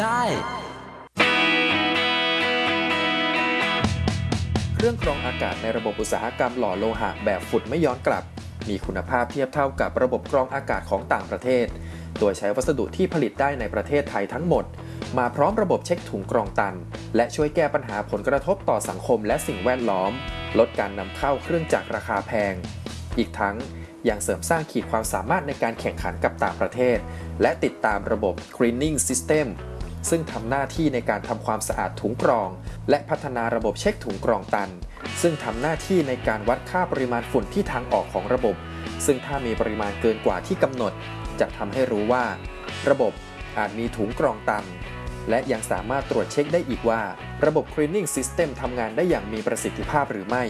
ได้เครื่องกรองอากาศในระบบอุตสาหกรรมหล่อโลหะแบบฝุ่นไม่ย้อนกลับมีคุณภาพเทียบเท่ากับระบบกรองอากาศของต่างประเทศโดยใช้วัสดุที่ผลิตได้ในประเทศไทยทั้งหมดมาพร้อมระบบเช็คถุงกรองตันและช่วยแก้ปัญหาผลกระทบต่อสังคมและสิ่งแวดล้อมลดการนำเข้าเครื่องจักรราคาแพงอีกทั้งยังเสริมสร้างขีดความสามารถในการแข่งขันกับต่างประเทศและติดตามระบบ Greening System ซึ่งทำหน้าที่ในการทำความสะอาดถุงกรองและพัฒนาระบบเช็คถุงกรองตันซึ่งทำหน้าที่ในการวัดค่าปริมาณฝุ่นที่ทางออกของระบบซึ่งถ้ามีปริมาณเกินกว่าที่กำหนดจะทำให้รู้ว่าระบบอาจมีถุงกรองตันและยังสามารถตรวจเช็คได้อีกว่าระบบ Cleaning System ทำงานได้อย่างมีประสิทธิภาพหรือไม่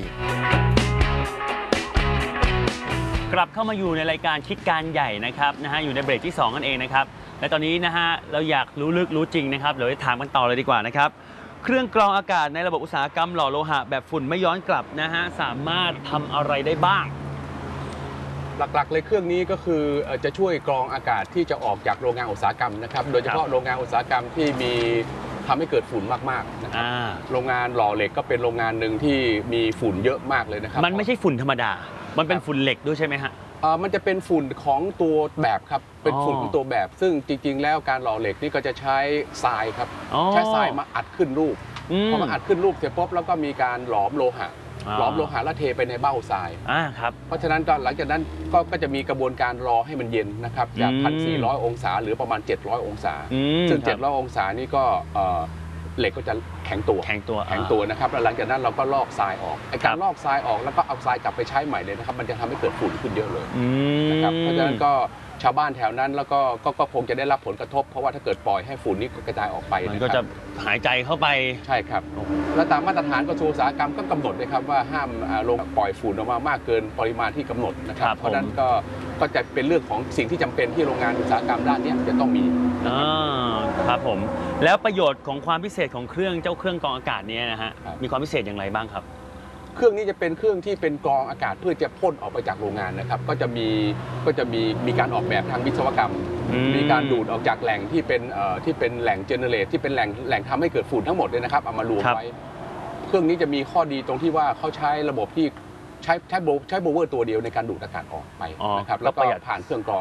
กลับเข้ามาอยู่ในรายการคิดการใหญ่นะครับอยู่ในเบรกที่2นั่นเองนะครับและตอนนี้เราอยากรู้ลึกรู้จริงนะครับเดี๋ยวถามกันต่อเลยดีกว่านะครับเครื่องกรองอากาศในระบบอุตสาหกรรมหล่อโลหะแบบฝุ่นไม่ย้อนกลับสามารถทำอะไรได้บ้างหลักๆเลยเครื่องนี้ก็คือจะช่วยกรองอากาศที่จะออกจากโรงงานอุตสาหกรรมนะครับโดยเฉพาะโรงงานอุตสาหกรรมที่มีทำให้เกิดฝุ่นมากๆนะครับโรงงานหล่อเหล็กก็เป็นโรงงานหนึ่งที่มีฝุ่นเยอะมากเลยนะครับมันไม่ใช่ฝุ่นธรรมดามันเป็นฝุ่นเหล็กด้วยใช่ไหมฮะมันจะเป็นฝุ่นของตัวแบบครับเป็นฝุ่นของตัวแบบซึ่งจริงๆแล้วการหล่อเหล็กนี่ก็จะใช้ทรายครับใช้ทรายมาอัดขึ้นรูปพอมาอัดขึ้นรูปเสร็จปุ๊บแล้วก็มีการหลอมโลหะแล้วเทไปในเบ้าทรายครับเพราะฉะนั้นหลังจากนั้นก็จะมีกระบวนการรอให้มันเย็นนะครับจาก 1,400 องศาหรือประมาณ700องศาซึ่ง700องศานี่ก็เหล็กก็จะแข็งตัวนะครับแล้วหลังจากนั้นเราก็ลอกทรายออกการลอกทรายออกแล้วก็เอาทรายกลับไปใช้ใหม่เลยนะครับมันจะทำให้เกิดฝุ่นขึ้นเยอะเลยนะครับเพราะฉะนั้นก็ชาวบ้านแถวนั้นแล้วก็คงจะได้รับผลกระทบเพราะว่าถ้าเกิดปล่อยให้ฝุ่นนี้กระจายออกไปมันก็จะหายใจเข้าไปใช่ครับและตามมาตรฐานกระทรวงอุตสาหกรรมก็กำหนดเลยครับว่าห้ามลงปล่อยฝุ่นออกมามากเกินปริมาณที่กำหนดนะครับเพราะฉะนั้นก็จะเป็นเรื่องของสิ่งที่จำเป็นที่โรงงานอุตสาหกรรมด้านนี้จะต้องมีครับผมแล้วประโยชน์ของความพิเศษของเครื่องกรองอากาศนี้มีความพิเศษอย่างไรบ้างครับเครื่องนี้จะเป็นเครื่องที่เป็นกรองอากาศเพื่อจะพ่นออกไปจากโรงงานนะครับก็จะมีการออกแบบทางวิศวกรรมมีการดูดออกจากแหล่งที่เป็นแหล่งเจเนเรตที่เป็นแหล่งทำให้เกิดฝุ่นทั้งหมดเลยนะครับเอามารวมไว้เครื่องนี้จะมีข้อดีตรงที่ว่าเขาใช้ระบบที่ใช้โบเวอร์ตัวเดียวในการดูดอากาศออกไปนะครับแล้วก็ผ่านเครื่องกรอง